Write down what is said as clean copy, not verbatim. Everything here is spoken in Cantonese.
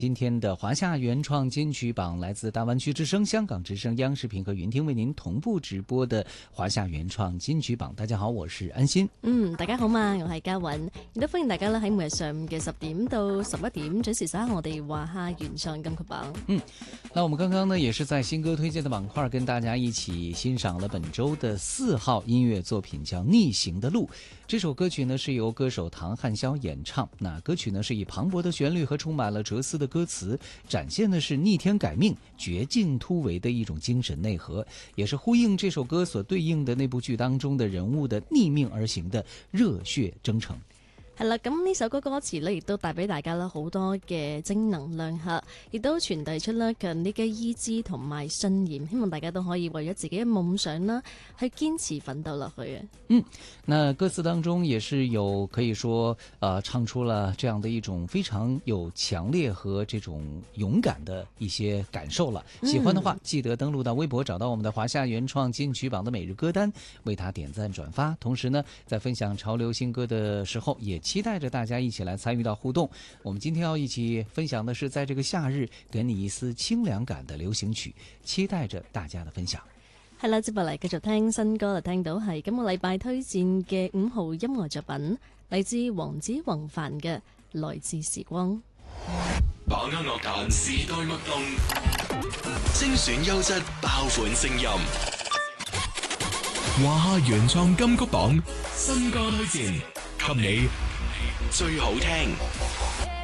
今天的华夏原创金曲榜来自大湾区之声、香港之声、央视频和云聽為您同步直播的華夏原創金曲榜。大家好，我是安心。 大家好嘛，我係嘉韻，亦都歡迎大家喺每日上午嘅10點到11點準時收聽我哋華夏原創金曲榜。 那我們剛剛呢也是在新歌推薦的板塊跟大家一起欣賞了本周的4號音樂作品，叫《逆行的路》。這首歌曲呢是由歌手唐漢霄演唱，那歌曲呢是以磅礴的旋律和充滿了哲思的歌詞，展現的是逆天改命、絕境突圍的一種精神內核，也是呼應這首歌所對應的那部劇當中的人物的逆命而行的熱血征程。 係啦，咁呢首歌歌詞呢，亦都帶俾大家啦好多嘅正能量吓，亦都傳遞出啦強烈嘅意志同埋信念，希望大家都可以為咗自己嘅夢想啦，去堅持奮鬥落去啊。 那歌詞當中也是有可以說唱出了這樣的一種非常有強烈和這種勇敢的一些感受了。喜歡的話記得登錄到微博，找到我們的華夏原創金曲榜的每日歌單，為它點讚轉發。同時呢，在分享潮流新歌的時候，也期待着大家一起來參與到互動。我們今天要一起分享的是在這個夏日給你一絲清涼感的流行曲，期待着大家的分享。 係啦，接落嚟繼續聽新歌啦，聽到係今個禮拜推薦嘅5號音樂作品，嚟自黃子弘範嘅《來自時光》。 把握樂壇時代脈動，精選優質爆款聲音。華夏原創金曲榜新歌推薦，給你最好聽。